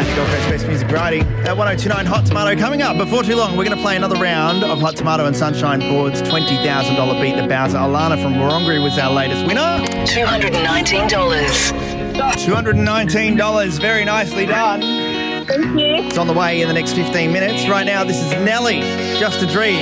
back to Gold Coast Best Music Variety at 102.9 Hot Tomato. Coming up, before too long, we're going to play another round of Hot Tomato and Sunshine Board's $20,000 Beat the Bowser. Alana from Wurundjeri was our latest winner. $219. $219, very nicely done. Thank you. It's on the way in the next 15 minutes. Right now, this is Nelly, Just a Dream.